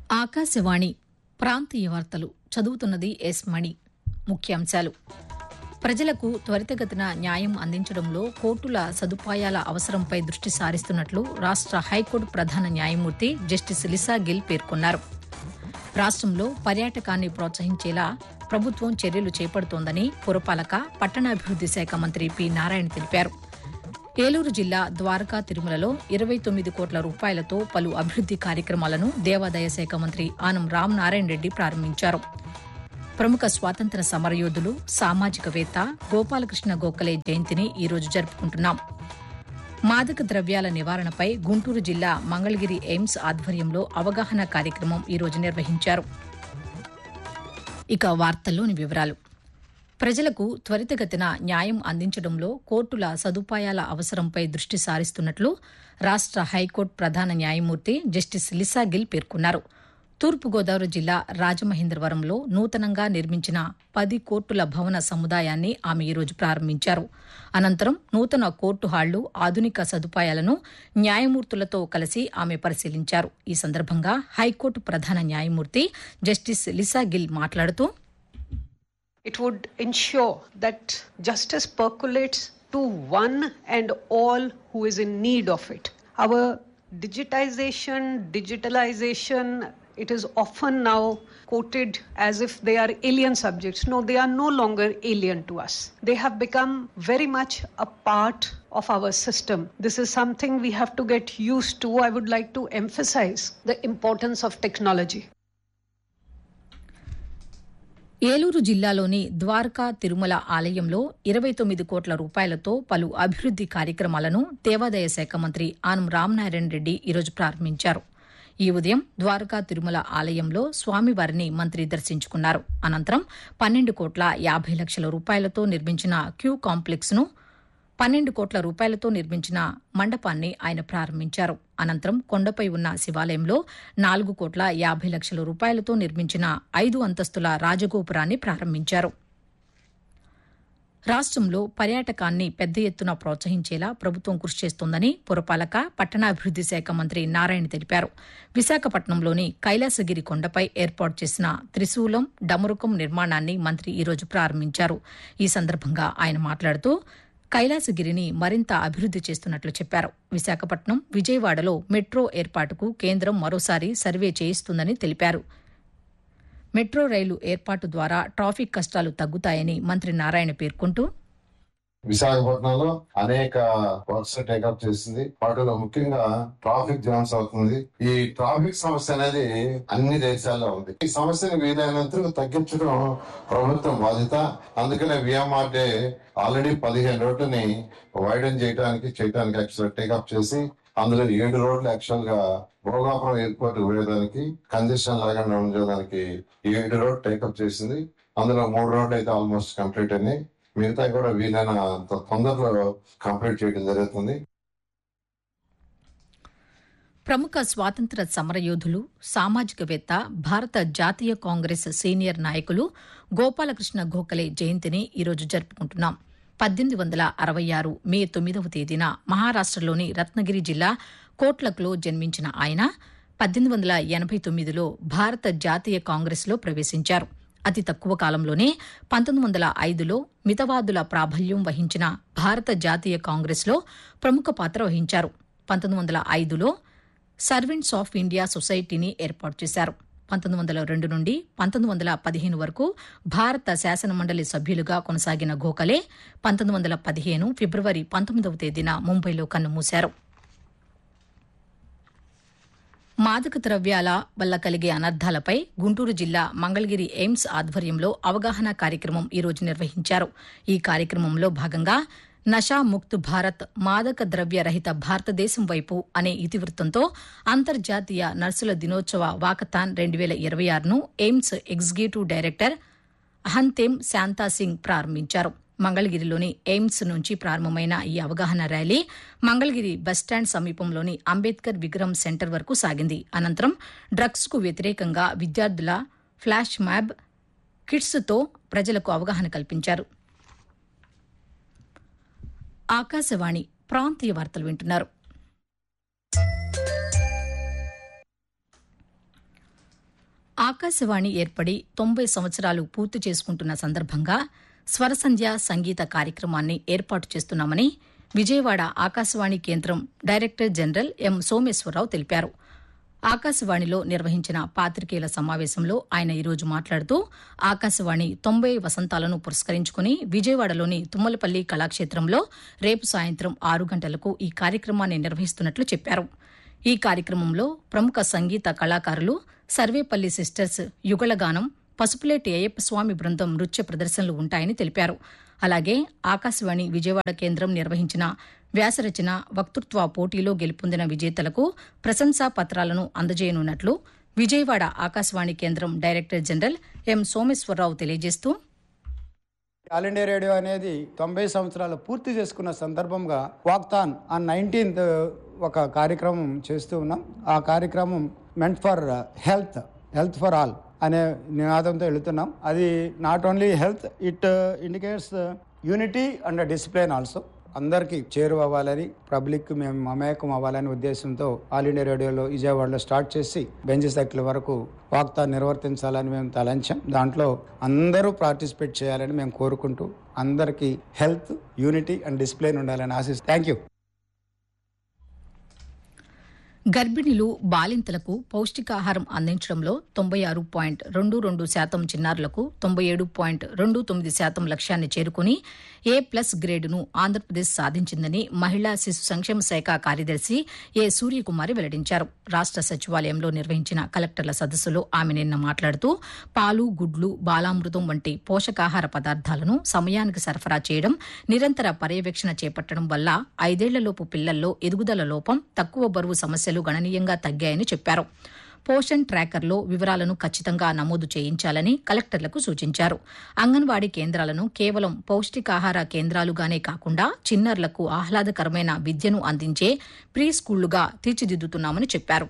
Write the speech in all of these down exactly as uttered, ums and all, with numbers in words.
ఆకాశవాణి ప్రాంతీయ వార్తలు చదువుతున్నది ఎస్ మణి. ముఖ్యాంశాలు: ప్రజలకు త్వరితగతిన న్యాయం అందించడంలో కోర్టుల సదుపాయాల అవసరంపై దృష్టి సారిస్తున్నట్లు రాష్ట హైకోర్టు ప్రధాన న్యాయమూర్తి జస్టిస్ లిసా గిల్ పేర్కొన్నారు. రాష్టంలో పర్యాటకాన్ని ప్రోత్సహించేలా ప్రభుత్వం చర్యలు చేపడుతోందని పురపాలక పట్టణాభివృద్ది శాఖ మంత్రి పి నారాయణ తెలిపారు. ఏలూరు జిల్లా ద్వారకా తిరుమలలో ఇరవై తొమ్మిది కోట్ల రూపాయలతో పలు అభివృద్ది కార్యక్రమాలను దేవాదాయ శాఖ మంత్రి ఆనం రామనారాయణ రెడ్డి ప్రారంభించారు. ప్రముఖ స్వాతంత్ర్య సమరయోధులు, సామాజికవేత్త గోపాలకృష్ణ గోఖలే జయంతిని ఈరోజు జరుపుకుంటున్నాం. మాదక ద్రవ్యాల నివారణపై గుంటూరు జిల్లా మంగళగిరి ఎయిమ్స్ ఆధ్వర్యంలో అవగాహన కార్యక్రమం ఈరోజు నిర్వహించారు. ఇక వార్తల్లోని వివరాలు: ప్రజలకు త్వరితగతిన న్యాయం అందించడంలో కోర్టుల సదుపాయాల అవసరంపై దృష్టి సారిస్తున్నట్లు రాష్ట హైకోర్టు ప్రధాన న్యాయమూర్తి జస్టిస్ లిసా గిల్ పేర్కొన్నారు. తూర్పుగోదావరి జిల్లా రాజమహేంద్రవరంలో నూతనంగా నిర్మించిన పది కోర్టుల భవన సముదాయాన్ని ఆమె ఈరోజు ప్రారంభించారు. అనంతరం నూతన కోర్టు హాళ్లు, ఆధునిక సదుపాయాలను న్యాయమూర్తులతో కలిసి ఆమె పరిశీలించారు. ఈ సందర్భంగా హైకోర్టు ప్రధాన న్యాయమూర్తి జస్టిస్ లిసా గిల్ మాట్లాడుతూ, It would ensure that justice percolates to one and all who is in need of it. Our digitization, digitalization, it is often now quoted as if they are alien subjects. No, they are no longer alien to us. They have become very much a part of our system. This is something we have to get used to. I would like to emphasize the importance of technology. Eluru జిల్లాలోని ద్వారకా తిరుమల ఆలయంలో ఇరవై తొమ్మిది కోట్ల రూపాయలతో పలు అభివృద్ది కార్యక్రమాలను దేవాదాయ శాఖ మంత్రి ఆనం రామనారాయణ రెడ్డి ఈరోజు ప్రారంభించారు. ఈ ఉదయం ద్వారకా తిరుమల ఆలయంలో స్వామివారిని మంత్రి దర్శించుకున్నారు. అనంతరం పన్నెండు కోట్ల యాభై లక్షల రూపాయలతో నిర్మించిన క్యూ కాంప్లెక్స్ ను, పన్నెండు కోట్ల రూపాయలతో నిర్మించిన మండపాన్ని ఆయన ప్రారంభించారు. అనంతరం కొండపై ఉన్న శివాలయంలో నాలుగు కోట్ల యాభై లక్షల రూపాయలతో నిర్మించిన ఐదు అంతస్తుల రాజగోపురాన్ని ప్రారంభించారు. రాష్టంలో పర్యాటకాన్ని పెద్ద ఎత్తున ప్రోత్సహించేలా ప్రభుత్వం కృషి చేస్తోందని పురపాలక పట్టణాభివృద్ది శాఖ మంత్రి నారాయణ తెలిపారు. విశాఖపట్నంలోని కైలాసగిరి కొండపై ఏర్పాటు చేసిన త్రిశూలం, డమరుకం నిర్మాణాన్ని మంత్రి ఈరోజు ప్రారంభించారు. ఈ సందర్భంగా ఆయన మాట్లాడుతూ, కైలాసగిరిని మరింత అభివృద్ది చేస్తున్నట్లు చెప్పారు. విశాఖపట్నం, విజయవాడలో మెట్రో ఏర్పాటుకు కేంద్రం మరోసారి సర్వే చేయిస్తుందని తెలిపారు. మెట్రో రైలు ఏర్పాటు ద్వారా ట్రాఫిక్ కష్టాలు తగ్గుతాయని మంత్రి నారాయణ పేర్కొంటూ, విశాఖపట్నంలో అనేక వర్క్స్ టేకప్ చేసింది. వాటిలో ముఖ్యంగా ట్రాఫిక్ జామ్స్ అవుతుంది. ఈ ట్రాఫిక్ సమస్య అనేది అన్ని దేశాల్లో ఉంది. ఈ సమస్యను వీలైనంత తగ్గించడం ప్రభుత్వం బాధ్యత. అందుకనే విఎంఆర్డే ఆల్రెడీ పదిహేను రోడ్లని వైడన్ చేయడానికి చేయడానికి యాక్చువల్ టేకప్ చేసి అందులో ఏడు రోడ్లు యాక్చువల్ గా భోగాపురం ఎయిర్పోర్ట్ వేయడానికి, కంజెషన్ లేకుండా ఉండడానికి ఏడు రోడ్ టేకప్ చేసింది. అందులో మూడు రోడ్లు అయితే ఆల్మోస్ట్ కంప్లీట్ అయినాయి. మిగతా కూడా వీలైన తొందరలో కంప్లీట్ చేయడం జరుగుతుంది. ప్రముఖ స్వాతంత్ర్య సమరయోధులు, సామాజికవేత్త, భారత జాతీయ కాంగ్రెస్ సీనియర్ నాయకులు గోపాలకృష్ణ గోఖలే జయంతిని ఈరోజు జరుపుకుంటున్నాం. పద్దెనిమిది వందల అరవై ఆరు మే తొమ్మిదవ తేదీన మహారాష్టలోని రత్నగిరి జిల్లా కోట్లక్లో జన్మించిన ఆయన పద్దెనిమిది వందల ఎనభై తొమ్మిదిలో భారత జాతీయ కాంగ్రెస్లో ప్రవేశించారు. అతి తక్కువ కాలంలోనే పంతొమ్మిది వందల ఐదులో మితవాదుల ప్రాబల్యం వహించిన భారత జాతీయ కాంగ్రెస్లో ప్రముఖ పాత్ర వహించారు. పంతొమ్మిది వందల ఐదులో సర్వెంట్స్ ఆఫ్ ఇండియా సొసైటీని ఏర్పాటు చేశారు. పంతొమ్మిది వందల రెండు నుండి పంతొమ్మిది వందల పదిహేను వరకు భారత శాసనమండలి సభ్యులుగా కొనసాగిన గోఖలే పంతొమ్మిది వందల పదిహేను ఫిబ్రవరి పంతొమ్మిదవ తేదీన ముంబైలో కన్నుమూశారు. మాదక ద్రవ్యాల వల్ల కలిగే అనర్థాలపై గుంటూరు జిల్లా మంగళగిరి ఎయిమ్స్ ఆధ్వర్యంలో అవగాహన కార్యక్రమం ఈరోజు నిర్వహించారు. ఈ కార్యక్రమంలో భాగంగా నషా ముక్త్ భారత్, మాదక ద్రవ్య రహిత భారతదేశం వైపు అనే ఇతివృత్తంతో అంతర్జాతీయ నర్సుల దినోత్సవ వాకథాన్ రెండు వేల ఇరవై ఆరును ఎయిమ్స్ ఎగ్జిక్యూటివ్ డైరెక్టర్ అహంతేమ్ శాంతాసింగ్ ప్రారంభించారు. మంగళగిరిలోని ఎయిమ్స్ నుంచి ప్రారంభమైన ఈ అవగాహన ర్యాలీ మంగళగిరి బస్టాండ్ సమీపంలోని అంబేద్కర్ విగ్రహం సెంటర్ వరకు సాగింది. అనంతరం డ్రగ్స్ కు వ్యతిరేకంగా విద్యార్థుల ఫ్లాష్ మ్యాబ్ కిట్స్తో ప్రజలకు అవగాహన కల్పించారు. ఆకాశవాణి ప్రాంతీయ వార్తలు వింటున్నారు. ఆకాశవాణి ఏర్పడి తొంభై సంవత్సరాలు పూర్తి చేసుకుంటున్న సందర్భంగా స్వరసంధ్య సంగీత కార్యక్రమాన్ని ఏర్పాటు చేస్తున్నామని విజయవాడ ఆకాశవాణి కేంద్రం డైరెక్టర్ జనరల్ ఎం సోమేశ్వరరావు తెలిపారు. ఆకాశవాణిలో నిర్వహించిన పాతికేయుల సమావేశంలో ఆయన ఈరోజు మాట్లాడుతూ ఆకాశవాణి తొంభై వసంతాలను పురస్కరించుకుని విజయవాడలోని తుమ్మలపల్లి కళాక్షేత్రంలో రేపు సాయంత్రం ఆరు గంటలకు ఈ కార్యక్రమాన్ని నిర్వహిస్తున్నట్లు చెప్పారు. ఈ కార్యక్రమంలో ప్రముఖ సంగీత కళాకారులు సర్వేపల్లి సిస్టర్స్ యుగళగానం, పసుపులేటి అయ్యప్పస్వామి బృందం నృత్య ప్రదర్శనలు ఉంటాయని తెలిపారు. అలాగే ఆకాశవాణి విజయవాడ కేంద్రం నిర్వహించిన వ్యాసరచన, వక్తృత్వ పోటీలో గెలుపొందిన విజేతలకు ప్రశంసా పత్రాలను అందజేయనున్నట్లు విజయవాడ ఆకాశవాణి కేంద్రం డైరెక్టర్ జనరల్ ఎం సోమేశ్వరరావు తెలియజేస్తూ, ఆల్ ఇండియా రేడియో అనేది తొంభై సంవత్సరాలు పూర్తి చేసుకున్న సందర్భంగా వాక్థాన్ ఆ నైన్టీన్త్ ఒక కార్యక్రమం చేస్తూ ఉన్నాం. ఆ కార్యక్రమం meant for health health for all అనే నినాదంతో వెళుతున్నాం. అది not only health, it indicates unity and discipline also. అందరికీ చేరువ అవ్వాలని, పబ్లిక్ మేము మమేకం అవ్వాలనే ఉద్దేశంతో ఆల్ ఇండియా రేడియోలో విజయవాడలో స్టార్ట్ చేసి బెంచ్ సైకిల్ వరకు వాక్తా నిర్వర్తించాలని మేము తలంచాం. దాంట్లో అందరూ పార్టిసిపేట్ చేయాలని మేము కోరుకుంటూ అందరికీ హెల్త్, యూనిటీ అండ్ డిసిప్లిన్ ఉండాలని ఆశిస్తాం. Thank you. గర్భిణులు, బాలింతలకు పౌష్టికాహారం అందించడంలో తొంభై ఆరు పాయింట్ రెండు రెండు శాతం చిన్నారులకు తొంభై ఏడు పాయింట్ రెండు తొమ్మిది శాతం లక్ష్యాన్ని చేరుకుని ఏ ప్లస్ గ్రేడును ఆంధ్రప్రదేశ్ సాధించిందని మహిళా శిశు సంక్షేమ శాఖ కార్యదర్శి ఏ సూర్యకుమారి వెల్లడించారు. రాష్ట సచివాలయంలో నిర్వహించిన కలెక్టర్ల సదస్సులో ఆమె నిన్న మాట్లాడుతూ పాలు, గుడ్లు, బాలామృతం వంటి పోషకాహార పదార్థాలను సమయానికి సరఫరా చేయడం, నిరంతర పర్యవేక్షణ చేపట్టడం వల్ల ఐదేళ్లలోపు పిల్లల్లో ఎదుగుదల లోపం, తక్కువ బరువు సమస్యలు గణనీయంగా తగ్గాయని చెప్పారు. పోషణ్ ట్రాకర్లో వివరాలను ఖచ్చితంగా నమోదు చేయించాలని కలెక్టర్లకు సూచించారు. అంగన్వాడీ కేంద్రాలను కేవలం పౌష్టికాహార కేంద్రాలుగానే కాకుండా చిన్నారులకు ఆహ్లాదకరమైన విద్యను అందించే ప్రీ స్కూళ్లుగా తీర్చిదిద్దుతున్నామని చెప్పారు.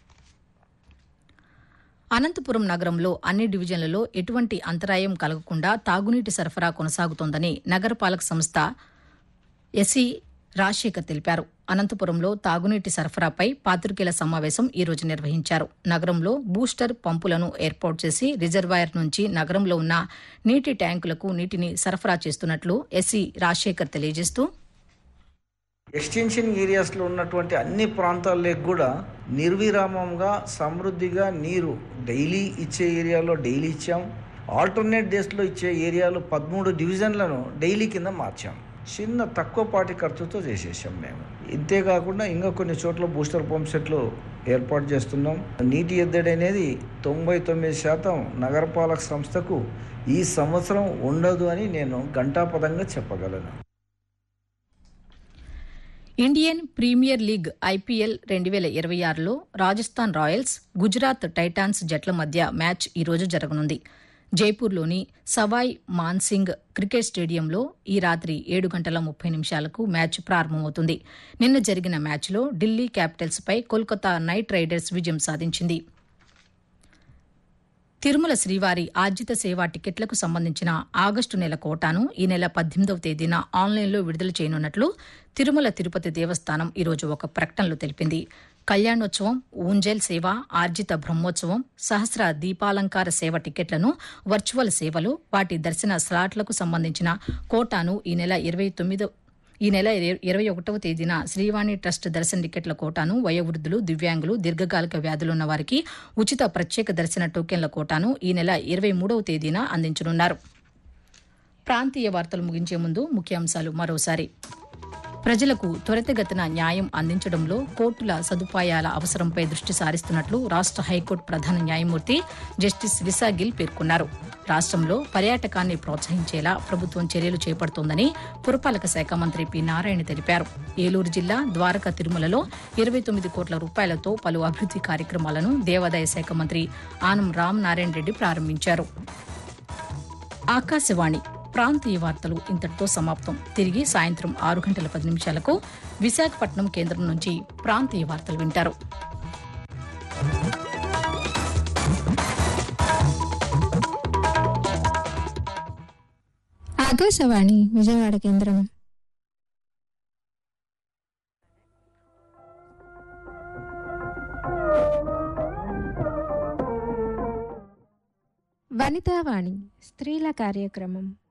అనంతపురం నగరంలో అన్ని డివిజన్లలో ఎటువంటి అంతరాయం కలగకుండా తాగునీటి సరఫరా కొనసాగుతోందని నగరపాలక సంస్థ ఎస్సీ రాజశేఖర్ తెలిపారు. అనంతపురంలో తాగునీటి సరఫరాపై పాతికేయుల సమావేశం ఈ రోజు నిర్వహించారు. నగరంలో బూస్టర్ పంపులను ఏర్పాటు చేసి రిజర్వాయర్ నుంచి నగరంలో ఉన్న నీటి ట్యాంకులకు నీటిని సరఫరా చేస్తున్నట్లు ఎస్సీ రాజశేఖర్ తెలియజేస్తూ, ఎక్స్టెన్షన్ ఏరియాస్లో ఉన్నటువంటి అన్ని ప్రాంతాలకు కూడా నిర్విరామంగా సమృద్ధిగా నీరు డైలీ ఇచ్చే ఏరియాలో డైలీ ఇచ్చాం. ఆల్టర్నేట్ డేస్లో ఇచ్చే ఏరియాలో పదమూడు డివిజన్లను డైలీ కింద మార్చాం. చిన్న తక్కువపాటి ఖర్చుతో చేసేసాం మేము. ఇంతేకాకుండా ఇంకా కొన్ని చోట్ల బూస్టర్ పంప్ సెట్లు ఏర్పాటు చేస్తున్నాం. నీటి ఎద్దడి అనేది తొంభై తొమ్మిది శాతం నగరపాలక సంస్థకు ఈ సంవత్సరం ఉండదు అని నేను ఘంటాపథంగా చెప్పగలను. ఇండియన్ ప్రీమియర్ లీగ్ ఐపీఎల్ రెండు వేల ఇరవై ఆరులో రాజస్థాన్ రాయల్స్, గుజరాత్ టైటాన్స్ జట్ల మధ్య మ్యాచ్ ఈ రోజు జరగనుంది. జైపూర్లోని సవాయ్ మాన్సింగ్ క్రికెట్ స్టేడియంలో ఈ రాత్రి ఏడు గంటల ముప్పై నిమిషాలకు మ్యాచ్ ప్రారంభమవుతుంది. నిన్న జరిగిన మ్యాచ్లో ఢిల్లీ క్యాపిటల్స్పై కోల్కతా నైట్ రైడర్స్ విజయం సాధించింది. తిరుమల శ్రీవారి ఆర్జిత సేవా టికెట్లకు సంబంధించిన ఆగస్టు నెల కోటాను ఈ నెల పద్దెనిమిదవ తేదీన ఆన్లైన్లో విడుదల చేయనున్నట్లు తిరుమల తిరుపతి దేవస్థానం ఈరోజు ఒక ప్రకటనలో తెలిపింది. కళ్యాణోత్సవం, ఊంజల్ సేవ, ఆర్జిత బ్రహ్మోత్సవం, సహస్ర దీపాలంకార సేవ టికెట్లను, వర్చువల్ సేవలు, వాటి దర్శన స్లాట్లకు సంబంధించిన కోటాను ఈ నెల ఇరవై తొమ్మిదో ఈ నెల ఇరవై ఒకటవ తేదీన శ్రీవాణి ట్రస్ట్ దర్శన టికెట్ల కోటాను, వయోవృద్ధులు, దివ్యాంగులు, దీర్ఘకాలిక వ్యాధులున్న వారికి ఉచిత ప్రత్యేక దర్శన టోకెన్ల కోటాను ఈ నెల ఇరవై మూడవ తేదీన అందించనున్నారు. ప్రాంతీయ వార్తలు ముగించే ముందు ముఖ్యాంశాలు మరోసారి. ప్రజలకు త్వరితగతిన న్యాయం అందించడంలో కోర్టుల సదుపాయాల అవసరంపై దృష్టి సారిస్తున్నట్లు రాష్ట హైకోర్టు ప్రధాన న్యాయమూర్తి జస్టిస్ విశాగిల్ పేర్కొన్నారు. రాష్టంలో పర్యాటకాన్ని ప్రోత్సహించేలా ప్రభుత్వం చర్యలు చేపడుతోందని పురపాలక శాఖ మంత్రి పి నారాయణ తెలిపారు. ఏలూరు జిల్లా ద్వారకా తిరుమలలో ఇరవై తొమ్మిది కోట్ల రూపాయలతో పలు అభివృద్ది కార్యక్రమాలను దేవాదాయ శాఖ మంత్రి ఆనం రామ్ నారాయణ రెడ్డి ప్రారంభించారు. ఆకాశవాణి ప్రాంతీయ వార్తలు ఇంతటితో సమాప్తం. తిరిగి సాయంత్రం ఆరు గంటల పది నిమిషాలకు విశాఖపట్నం కేంద్రం నుంచి ప్రాంతీయ వార్తలు వింటారు. ఆకాశవాణి విజయవాడ కేంద్రం. వనితావాణి స్త్రీల కార్యక్రమం.